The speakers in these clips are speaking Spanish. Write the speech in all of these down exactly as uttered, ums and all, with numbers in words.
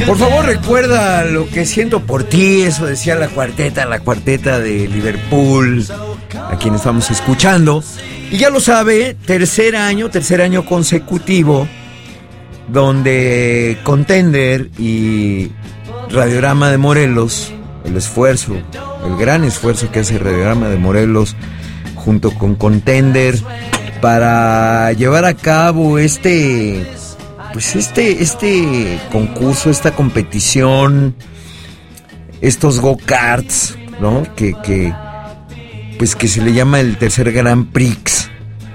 Por favor, recuerda lo que siento por ti, eso decía la cuarteta, la cuarteta de Liverpool, a quien estamos escuchando. Y ya lo sabe, tercer año, tercer año consecutivo, donde Contender y Radiorama de Morelos, el esfuerzo, el gran esfuerzo que hace Radiorama de Morelos junto con Contender para llevar a cabo este... Pues este, este concurso, esta competición, estos go-karts, ¿no? Que, que, pues que se le llama el tercer Grand Prix,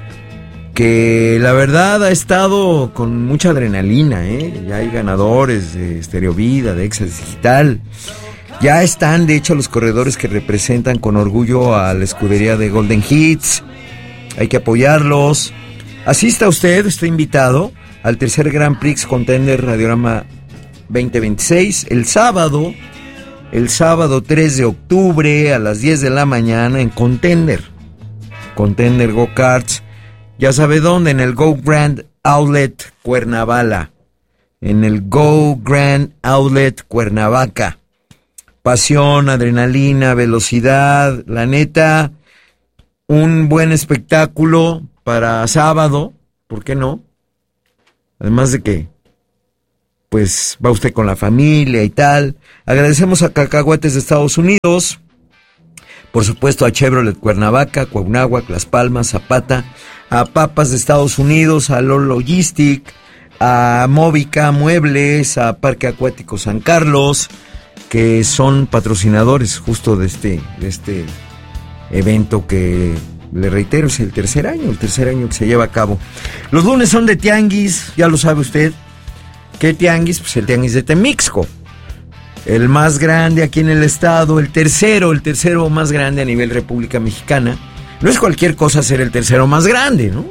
que la verdad ha estado con mucha adrenalina, ¿eh? Ya hay ganadores de Stereo Vida, de Exa Digital, ya están de hecho los corredores que representan con orgullo a la escudería de Golden Hits, hay que apoyarlos. Asista usted, está invitado al tercer Grand Prix Contender Radiorama veinte veintiséis, el sábado, el sábado tres de octubre a las diez de la mañana en Contender, Contender Go Karts, ya sabe dónde, en el Go Grand Outlet Cuernavaca, en el Go Grand Outlet Cuernavaca, pasión, adrenalina, velocidad, la neta, un buen espectáculo para sábado, ¿por qué no? Además de que, pues, va usted con la familia y tal. Agradecemos a Cacahuates de Estados Unidos, por supuesto a Chevrolet Cuernavaca, Cuauhnáhuac, Las Palmas, Zapata, a Papas de Estados Unidos, a Lol Logistic, a Móvica Muebles, a Parque Acuático San Carlos, que son patrocinadores justo de este, de este evento que... Le reitero, es el tercer año, el tercer año que se lleva a cabo. Los lunes son de tianguis, ya lo sabe usted. ¿Qué tianguis? Pues el tianguis de Temixco. El más grande aquí en el estado, el tercero, el tercero más grande a nivel República Mexicana. No es cualquier cosa ser el tercero más grande, ¿no?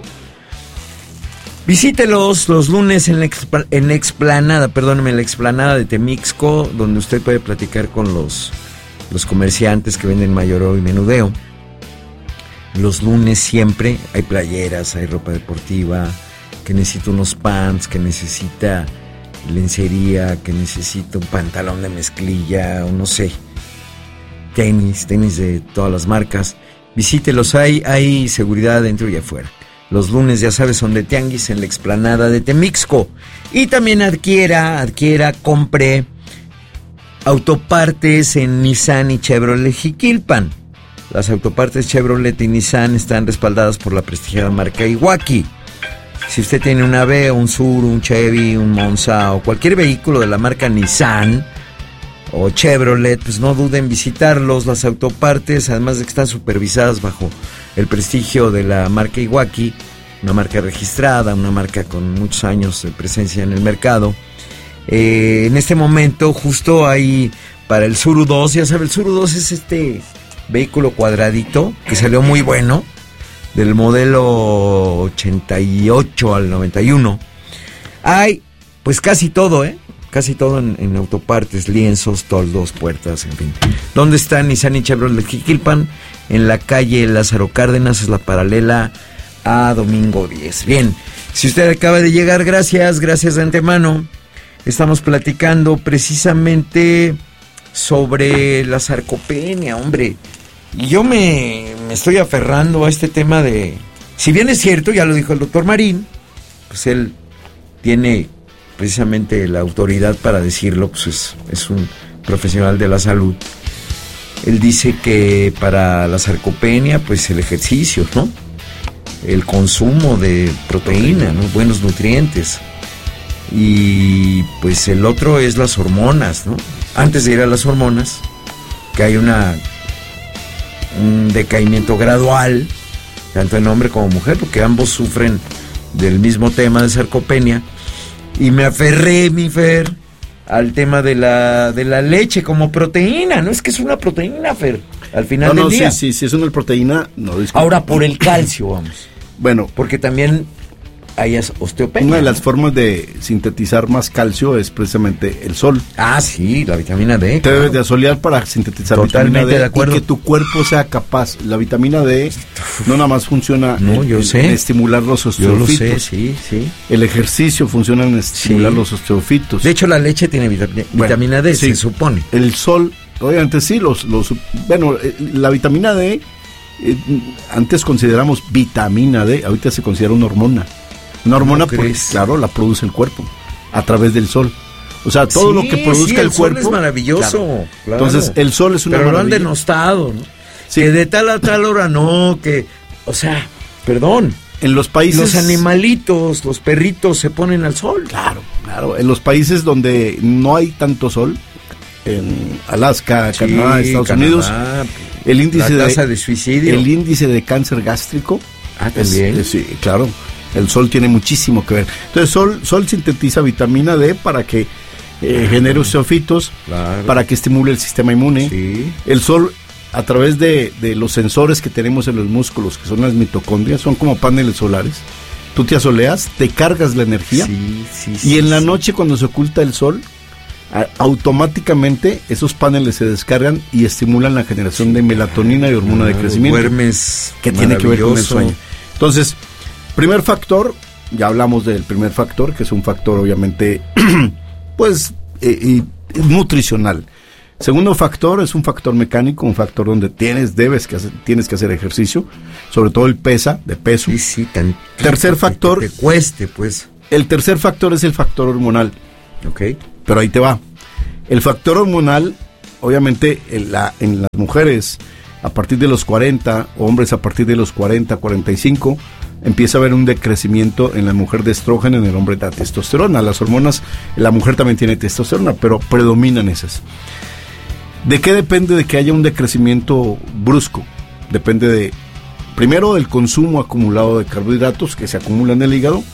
Visítelos los lunes en la, expl- en la explanada, perdóneme, en la explanada de Temixco, donde usted puede platicar con los, los comerciantes que venden mayoreo y menudeo. Los lunes siempre hay playeras, hay ropa deportiva, que necesita unos pants, que necesita lencería, que necesita un pantalón de mezclilla, o no sé, tenis, tenis de todas las marcas. Visítelos, hay, hay seguridad dentro y afuera. Los lunes, ya sabes, son de tianguis en la explanada de Temixco. Y también adquiera, adquiera, compre autopartes en Nissan y Chevrolet Jiquilpan. Las autopartes Chevrolet y Nissan están respaldadas por la prestigiada marca Iwaki. Si usted tiene una V, un Sur, un Chevy, un Monza o cualquier vehículo de la marca Nissan o Chevrolet, pues no duden en visitarlos. Las autopartes, además de que están supervisadas bajo el prestigio de la marca Iwaki, una marca registrada, una marca con muchos años de presencia en el mercado. Eh, en este momento justo hay para el Suru dos, ya sabe, el Suru dos es este... vehículo cuadradito que salió muy bueno, del modelo ochenta y ocho al noventa y uno. Hay pues casi todo, ¿eh? Casi todo en, en autopartes, lienzos, toldos, puertas, en fin. ¿Dónde está Nissan y Chevrolet Jiquilpan? En la calle Lázaro Cárdenas, es la paralela a Domingo diez. Bien, si usted acaba de llegar, gracias, gracias de antemano. Estamos platicando precisamente sobre la sarcopenia, hombre. Y yo me, me estoy aferrando a este tema de... Si bien es cierto, ya lo dijo el doctor Marín, pues él tiene precisamente la autoridad para decirlo, pues es, es un profesional de la salud. Él dice que para la sarcopenia, pues el ejercicio, ¿no? El consumo de proteína, ¿no? Buenos nutrientes. Y pues el otro es las hormonas, ¿no? Antes de ir a las hormonas, que hay una un decaimiento gradual, tanto en hombre como mujer, porque ambos sufren del mismo tema de sarcopenia. Y me aferré, mi Fer, al tema de la de la leche como proteína, ¿no? Es que es una proteína, Fer, al final no, del no, día. Sí, sí, sí, es una proteína, no, disculpa. Ahora por el calcio, vamos. Bueno. Porque también hayas osteopenia. Una de las formas de sintetizar más calcio es precisamente el sol. Ah, sí, la vitamina D. Te claro. debes de asolear para sintetizar Totalmente vitamina D de acuerdo. y que tu cuerpo sea capaz. La vitamina D no nada más funciona no, en, yo en, sé. en estimular los Yo osteofitos. lo sé, sí, sí. El ejercicio funciona en estimular Sí. los osteofitos. De hecho, la leche tiene vitamina, Bueno, vitamina D, sí. se supone. El sol, obviamente sí, los, los bueno, eh, la vitamina D, eh, antes consideramos vitamina D, ahorita se considera una hormona. Una hormona, porque, crees? claro, la produce el cuerpo a través del sol. O sea, todo Sí, lo que produzca sí, el, el sol cuerpo es maravilloso, claro. claro. Entonces, el sol es una Pero lo han maravilla. denostado, ¿no? Sí. Que de tal a tal hora no, que, o sea, perdón, En los países, los animalitos, los perritos se ponen al sol. claro, claro, en los países donde no hay tanto sol, en Alaska, Sí, Canadá, Estados Canadá, Unidos, el índice la tasa de, de suicidio. el índice de cáncer gástrico. Ah, también. Es- es- sí, claro. El sol tiene muchísimo que ver. Entonces, sol, sol sintetiza vitamina D para que eh, genere osteofitos, Claro. para que estimule el sistema inmune. Sí. El sol, a través de, de los sensores que tenemos en los músculos, que son las mitocondrias, son como paneles solares. Tú te asoleas, te cargas la energía, Sí, sí, y sí, en la sí. noche, cuando se oculta el sol, a- automáticamente esos paneles se descargan y estimulan la generación de melatonina y hormona de Ah, crecimiento, duermes que tiene que ver con el maravilloso. sueño. Entonces, primer factor, ya hablamos del primer factor, que es un factor obviamente, pues, eh, y- nutricional. Segundo factor es un factor mecánico, un factor donde tienes, debes que hacer, tienes que hacer ejercicio, sobre todo el pesa, de peso. Sí, sí, tan, Tercer que- factor. Que te cueste, pues. El tercer factor es el factor hormonal, Ok. pero ahí te va. El factor hormonal, obviamente, en, la, en las mujeres a partir de los cuarenta, hombres a partir de los cuarenta, cuarenta y cinco, empieza a haber un decrecimiento en la mujer de estrógeno, en el hombre de testosterona. Las hormonas, la mujer también tiene testosterona, pero predominan esas. ¿De qué depende de que haya un decrecimiento brusco? Depende de, primero, del consumo acumulado de carbohidratos que se acumulan en el hígado,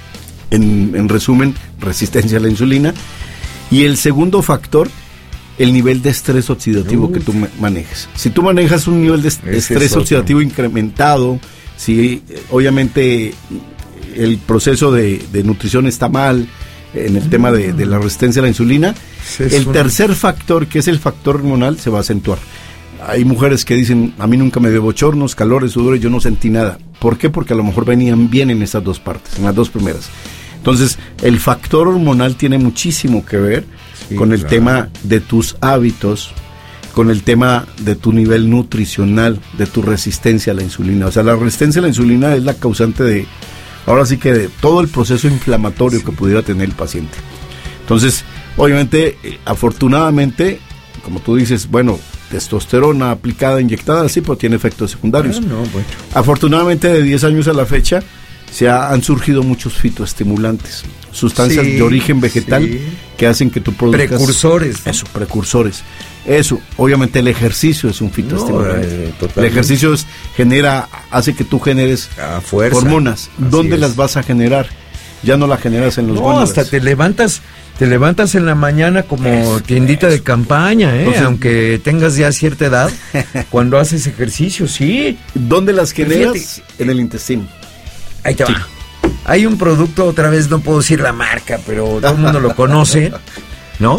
en, en resumen, resistencia a la insulina, y el segundo factor, el nivel de estrés oxidativo Uf. que tú ma- manejes. Si tú manejas un nivel de est- Ese estrés es otro. oxidativo incrementado, si eh, obviamente el proceso de, de nutrición está mal, en el tema de, de la resistencia a la insulina, Sí, es el un- tercer factor, que es el factor hormonal, se va a acentuar. Hay mujeres que dicen, a mí nunca me dio bochornos, calores, sudores, yo no sentí nada. ¿Por qué? Porque a lo mejor venían bien en esas dos partes, en las dos primeras. Entonces, el factor hormonal tiene muchísimo que ver Sí, con el claro. tema de tus hábitos, con el tema de tu nivel nutricional, de tu resistencia a la insulina. O sea, la resistencia a la insulina es la causante de, ahora sí que de todo el proceso inflamatorio que pudiera tener el paciente. Entonces, obviamente, eh, afortunadamente, como tú dices, bueno, testosterona aplicada, inyectada, sí, pero tiene efectos secundarios. Ah, no, bueno. Afortunadamente, de diez años a la fecha, se ha- han surgido muchos fitoestimulantes, sustancias Sí, de origen vegetal sí. que hacen que tú produzcas... Precursores. Eso, precursores. Eso, obviamente el ejercicio es un fitoestimulante. No, eh, el totalmente. ejercicio es, genera, hace que tú generes A fuerza. hormonas. Así ¿Dónde es. las vas a generar? Ya no las generas en los No, gónadas. hasta te levantas, te levantas en la mañana como Eso, tiendita de campaña, ¿eh? Entonces- Aunque tengas ya cierta edad, cuando haces ejercicio, sí. ¿Dónde las generas? Fíjate. En el intestino. Ahí te va. Hay un producto, otra vez no puedo decir la marca, pero todo el mundo lo conoce, ¿no?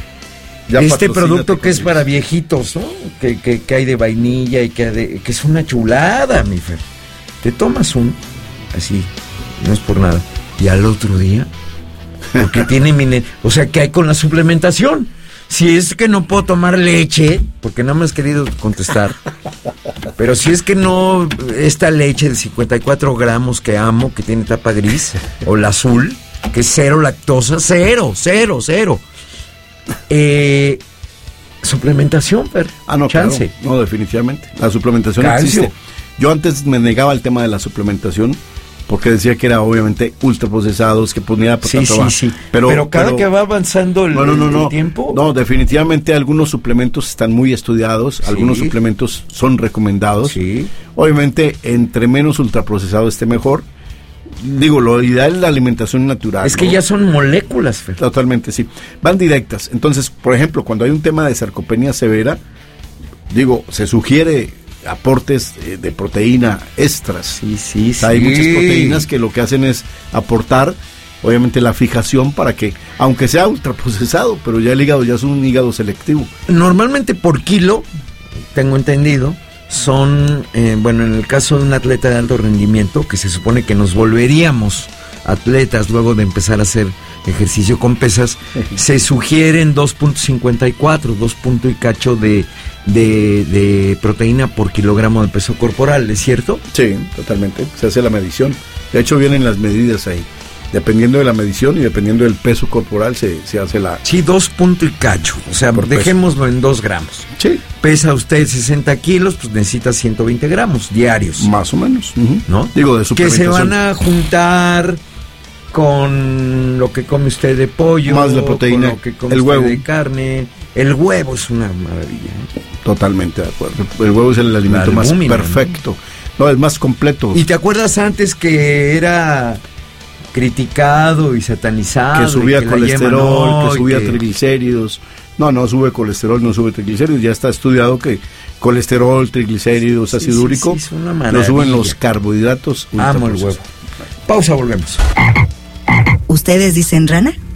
Ya Este patrocínate producto que es con para ellos. viejitos, ¿no? Que, que, que hay de vainilla y que, de- que es una chulada, mi Fer. Te tomas un, así, no es por nada, y al otro día, porque tiene mine- o sea, ¿qué hay con la suplementación? Si es que no puedo tomar leche, porque no me has querido contestar, pero si es que no, esta leche de cincuenta y cuatro gramos que amo, que tiene tapa gris, o la azul, que es cero lactosa, cero, cero, cero. Eh, suplementación, Fer. Ah, no, Chance. claro. No, definitivamente. La suplementación Calcio. existe. Yo antes me negaba al tema de la suplementación porque decía que era obviamente ultraprocesados, que ponía Sí, sí, sí. Pero, Pero, cada pero- que va avanzando el, no, no, no, el no. tiempo. No, definitivamente algunos suplementos están muy estudiados, Sí. algunos suplementos son recomendados. Sí. Obviamente, entre menos ultraprocesado esté mejor. Digo, lo ideal es la alimentación natural. Es que ¿no? ya son moléculas, Fer. Totalmente, sí. Van directas. Entonces, por ejemplo, cuando hay un tema de sarcopenia severa, digo, se sugiere aportes eh, de proteína extras. Sí, sí, O sea, sí. hay muchas proteínas que lo que hacen es aportar, obviamente, la fijación para que, aunque sea ultraprocesado, pero ya el hígado ya es un hígado selectivo. Normalmente por kilo, tengo entendido, son, eh, bueno, en el caso de un atleta de alto rendimiento, que se supone que nos volveríamos atletas luego de empezar a hacer ejercicio con pesas, se sugieren dos punto cincuenta y cuatro, dos puntos y cacho de, de, de proteína por kilogramo de peso corporal, ¿es cierto? Sí, totalmente, se hace la medición. De hecho, vienen las medidas ahí. Dependiendo de la medición y dependiendo del peso corporal se, se hace la... Sí, dos puntos y cacho, o sea, Por dejémoslo en dos gramos. Sí. Pesa usted sesenta kilos, pues necesita ciento veinte gramos diarios. Más o menos. Uh-huh. ¿No? Digo, de Que suplementación. se van a juntar con lo que come usted de pollo, más la proteína, con lo que come el usted huevo. de carne. El huevo es una maravilla, ¿eh? Totalmente de acuerdo. El huevo es el alimento La más albúmina, perfecto. ¿no? no, el más completo. ¿Y te acuerdas antes que era criticado y satanizado? Que subía y que colesterol, no, que subía que... triglicéridos. No, no sube colesterol, no sube triglicéridos. Ya está estudiado que colesterol, triglicéridos, Sí, ácido sí, úrico, sí, es una lo maravilla. suben los carbohidratos. Amo el huevo. ultraprocesados. Pausa, volvemos. ¿Ustedes dicen rana?